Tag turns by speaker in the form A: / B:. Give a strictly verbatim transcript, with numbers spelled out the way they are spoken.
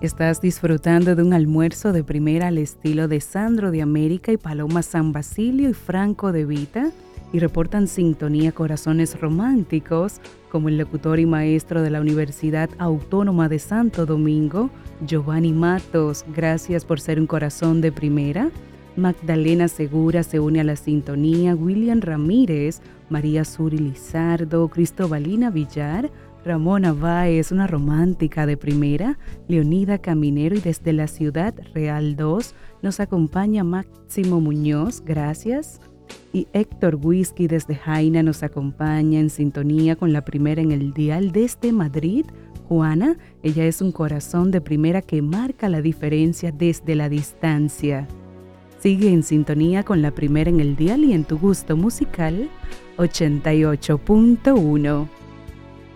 A: Estás disfrutando de un almuerzo de primera al estilo de Sandro de América y Paloma San Basilio y Franco de Vita, y reportan sintonía corazones románticos como el locutor y maestro de la Universidad Autónoma de Santo Domingo, Giovanni Matos. Gracias por ser un corazón de primera. Magdalena Segura se une a la sintonía, William Ramírez, María Suri Lizardo, Cristobalina Villar, Ramona Báez, una romántica de primera, Leonida Caminero, y desde la Ciudad Real dos nos acompaña Máximo Muñoz, gracias. Y Héctor Whisky desde Jaina nos acompaña en sintonía con la primera en el dial desde Madrid. Juana, ella es un corazón de primera que marca la diferencia desde la distancia. Sigue en sintonía con la primera en el dial y en tu gusto musical ochenta y ocho punto uno.